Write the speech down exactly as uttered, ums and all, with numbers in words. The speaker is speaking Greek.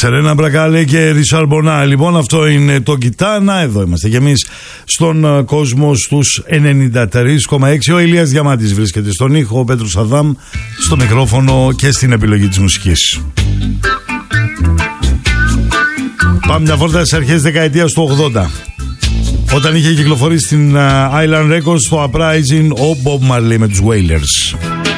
Σερένα Μπρακάλε και Ρισάρ Μπονά. Λοιπόν, αυτό είναι το Κιτάνα. Εδώ είμαστε κι εμείς στον κόσμο στους ενενήντα τρία κόμμα έξι. Ο Ηλίας Διαμάτης βρίσκεται στον ήχο, ο Πέτρος Αδάμ στο μικρόφωνο και στην επιλογή της μουσικής. Πάμε μια φόρτα στις αρχές δεκαετίας του ογδόντα, όταν είχε κυκλοφορήσει στην Island Records το Uprising ο Bob Marley με τους Wailers.